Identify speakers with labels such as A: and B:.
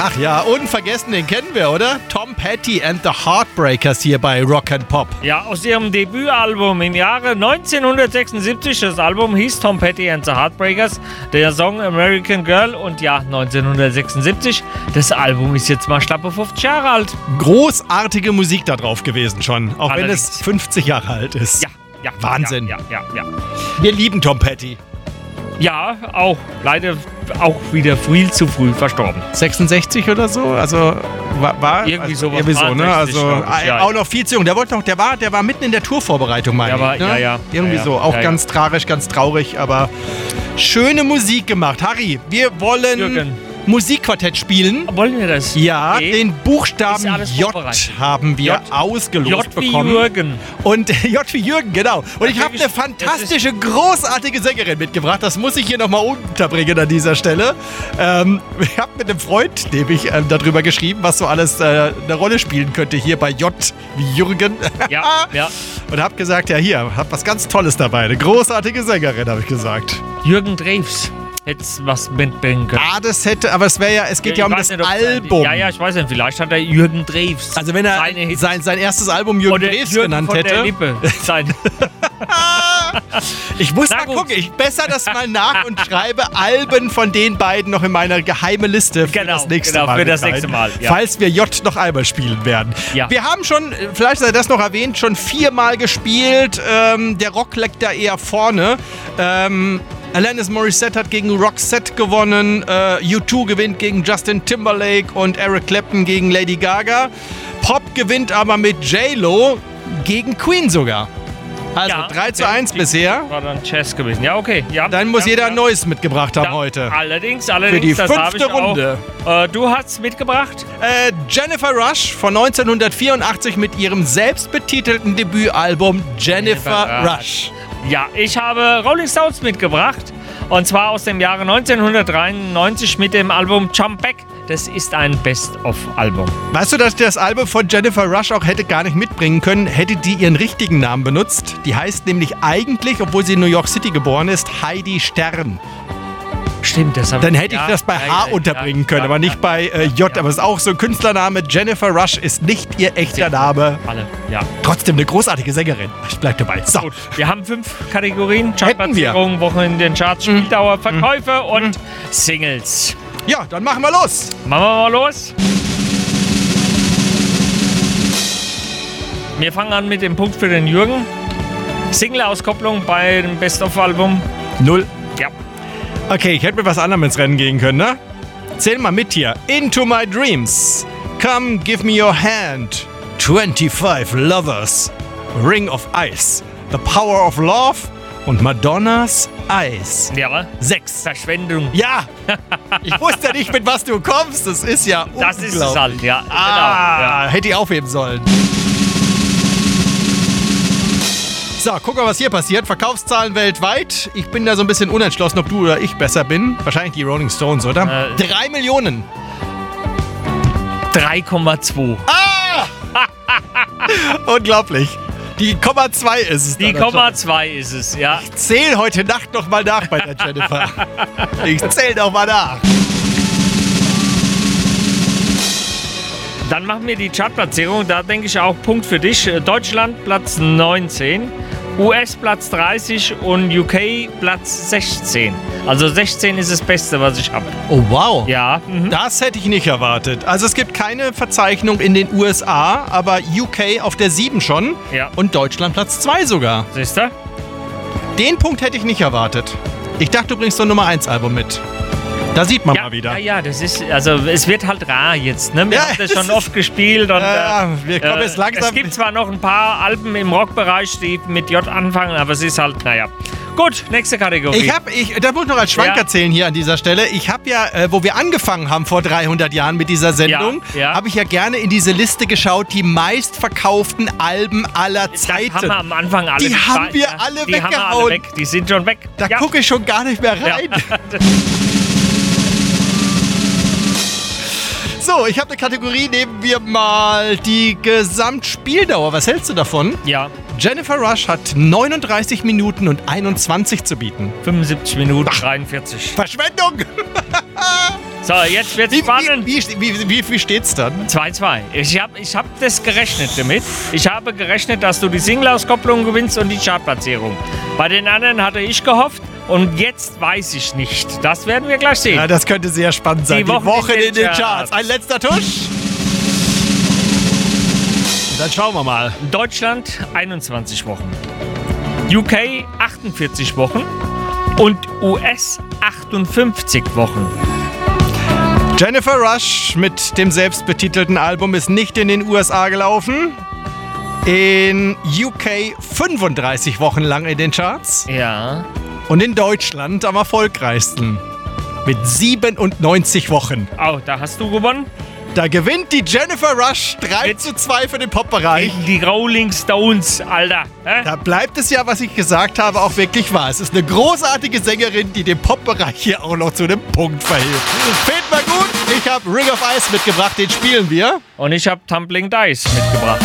A: Ach ja, unvergessen, den kennen wir, oder? Tom Petty and the Heartbreakers hier bei Rock and Pop.
B: Ja, aus ihrem Debütalbum im Jahre 1976. Das Album hieß Tom Petty and the Heartbreakers. Der Song American Girl und ja, 1976. Das Album ist jetzt mal schlappe 50 Jahre alt.
A: Großartige Musik da drauf gewesen schon, auch
B: Allerdings.
A: wenn es 50 Jahre alt ist.
B: Ja.
A: Wahnsinn.
B: Ja.
A: Wir lieben Tom Petty.
B: Ja, auch. Leider auch wieder viel zu früh verstorben.
A: 66 oder so, also war
B: Irgendwie sowas.
A: irgendwie so, ne?
B: 63,
A: Also
B: glaub ich, ja.
A: auch noch viel zu jung. Der war mitten in der Tourvorbereitung, meine ich. Ne?
B: Ja.
A: Irgendwie so, auch ganz tragisch, ganz traurig, aber schöne Musik gemacht. Harry, wir wollen
B: Jürgen.
A: Musikquartett spielen.
B: Wollen wir das?
A: Ja,
B: Okay.
A: den Buchstaben
B: Ist alles
A: J
B: vorbereitet.
A: haben wir
B: J
A: ausgelost
B: wie
A: bekommen.
B: Jürgen.
A: Und J wie Jürgen, genau. Und ich habe eine
B: wirklich,
A: fantastische, großartige Sängerin mitgebracht. Das muss ich hier nochmal unterbringen an dieser Stelle. Ich habe mit einem Freund nämlich darüber geschrieben, was so alles eine Rolle spielen könnte hier bei J wie Jürgen.
B: Ja.
A: Und habe gesagt, ja hier, hab was ganz Tolles dabei. Eine großartige Sängerin, habe ich gesagt.
B: Jürgen Drews. Hättest was mitbringen können.
A: Das hätte, aber es geht ja um
B: Ich
A: das
B: weiß nicht, ob
A: Album.
B: Ja, ich weiß nicht. Vielleicht hat er Jürgen Drews.
A: Also wenn er
B: seine Hits
A: sein erstes Album Jürgen
B: oder
A: Drews
B: Jürgen
A: genannt
B: von
A: hätte.
B: Der Lippe.
A: Ich muss
B: Na
A: mal
B: gut.
A: gucken. Ich bessere das mal nach und schreibe Alben von den beiden noch in meiner geheime Liste für das nächste Mal.
B: Für das
A: mit rein,
B: nächste Mal. Ja.
A: Falls wir J noch einmal spielen werden.
B: Ja.
A: Wir haben schon, vielleicht sei das noch erwähnt, schon 4-mal gespielt. Der Rock leckt da eher vorne. Alanis Morissette hat gegen Roxette gewonnen. U2 gewinnt gegen Justin Timberlake und Eric Clapton gegen Lady Gaga. Pop gewinnt aber mit J-Lo gegen Queen sogar. Also
B: Ja,
A: 3:1 bisher.
B: War dann Chess gewesen. Ja, okay. Ja,
A: Dann muss jeder ein
B: ja.
A: Neues mitgebracht haben heute.
B: Allerdings,
A: Für die
B: das habe
A: 5.
B: ich
A: Runde.
B: auch. Du hast mitgebracht?
A: Jennifer Rush von 1984 mit ihrem selbstbetitelten Debütalbum Jennifer Rush.
B: Ja, ich habe Rolling Stones mitgebracht. Und zwar aus dem Jahre 1993 mit dem Album Jump Back. Das ist ein Best-of-Album.
A: Weißt du, dass das Album von Jennifer Rush auch hätte gar nicht mitbringen können, hätte die ihren richtigen Namen benutzt? Die heißt nämlich eigentlich, obwohl sie in New York City geboren ist, Heidi Stern.
B: Stimmt, das habe
A: Dann hätte ich das bei H unterbringen können, aber nicht bei J. Aber es ist auch so ein Künstlername. Jennifer Rush ist nicht ihr echter Name.
B: Alle, ja.
A: Trotzdem eine großartige Sängerin. Ich bleib dabei. So.
B: Gut, wir haben 5 Kategorien.
A: Hätten wir.
B: Chartplatzierung, Woche in den Charts, Spieldauer, Verkäufe und Singles.
A: Ja, dann machen wir los.
B: Machen wir mal los. Wir fangen an mit dem Punkt für den Jürgen. Single-Auskopplung bei dem Best-of-Album.
A: 0.
B: Ja.
A: Okay, ich hätte mit was anderem ins Rennen gehen können, ne? Zähl mal mit hier. Into My Dreams. Come, give me your hand. 25 Lovers. Ring of Ice. The Power of Love. Und Madonnas Eyes.
B: Ja, aber
A: 6.
B: Verschwendung.
A: Ja! Ich wusste ja nicht, mit was du kommst. Das ist ja
B: Das
A: unglaublich.
B: ist es halt, ja. Genau. Ja.
A: Hätte ich aufheben sollen. So, guck mal, was hier passiert. Verkaufszahlen weltweit. Ich bin da so ein bisschen unentschlossen, ob du oder ich besser bin. Wahrscheinlich die Rolling Stones, oder? 3 Millionen.
B: 3,2.
A: Unglaublich. Die Komma 2 ist es.
B: Die
A: dann
B: Komma 2 ist es, ja.
A: schon. Zähl heute Nacht noch mal nach bei der Jennifer. Ich zähl noch mal nach.
B: Dann machen wir die Chartplatzierung. Da denke ich auch Punkt für dich. Deutschland Platz 19, US Platz 30 und UK Platz 16. Also 16 ist das Beste, was ich habe.
A: Oh, wow.
B: Ja.
A: Das hätte ich nicht erwartet. Also es gibt keine Verzeichnung in den USA, aber UK auf der 7 schon.
B: Ja.
A: Und Deutschland Platz 2 sogar.
B: Siehst du?
A: Den Punkt hätte ich nicht erwartet. Ich dachte, du bringst so ein Nummer 1 Album mit. Da sieht man mal wieder.
B: Ja, das ist, also es wird halt rar jetzt, ne? Wir
A: Ja,
B: haben das
A: es
B: schon
A: ist-
B: oft gespielt und
A: wir kommen jetzt langsam.
B: es gibt zwar noch ein paar Alben im Rockbereich, die mit J anfangen, aber es ist halt, naja. Gut, nächste Kategorie.
A: Da muss ich noch als Schwank
B: Ja.
A: erzählen hier an dieser Stelle. Ich habe ja, wo wir angefangen haben vor 300 Jahren mit dieser Sendung,
B: Ja.
A: habe ich ja gerne in diese Liste geschaut, die meistverkauften Alben aller Zeiten.
B: haben wir am Anfang alle
A: Die haben wir alle
B: die haben wir alle
A: weggehauen.
B: weg. Die sind schon weg.
A: Da
B: ja.
A: gucke ich schon gar nicht mehr
B: Ja.
A: rein. So, ich habe eine Kategorie, nehmen wir mal die Gesamtspieldauer. Was hältst du davon?
B: Ja,
A: Jennifer Rush hat 39 Minuten und 21 zu bieten.
B: 75 Minuten, 43.
A: Verschwendung!
B: So, jetzt wird's spannend.
A: Wie steht's dann?
B: 2-2. Ich hab das gerechnet damit. Ich habe gerechnet, dass du die Single-Auskopplung gewinnst und die Chartplatzierung. Bei den anderen hatte ich gehofft und jetzt weiß ich nicht. Das werden wir gleich sehen.
A: Ja, das könnte sehr spannend sein. Die Woche in den Charts. Ein letzter Tusch. Und dann schauen wir mal.
B: Deutschland 21 Wochen. UK 48 Wochen. Und US 58 Wochen.
A: Jennifer Rush mit dem selbstbetitelten Album ist nicht in den USA gelaufen. In UK 35 Wochen lang in den Charts.
B: Ja.
A: Und in Deutschland am erfolgreichsten. Mit 97 Wochen.
B: Oh, da hast du gewonnen.
A: Da gewinnt die Jennifer Rush 3:2 für den Pop-Bereich.
B: Die Rolling Stones, Alter.
A: Da bleibt es ja, was ich gesagt habe, auch wirklich wahr. Es ist eine großartige Sängerin, die den Pop-Bereich hier auch noch zu einem Punkt verhilft. Fehlt mir gut. Ich habe Ring of Ice mitgebracht, den spielen wir.
B: Und ich habe Tumbling Dice mitgebracht.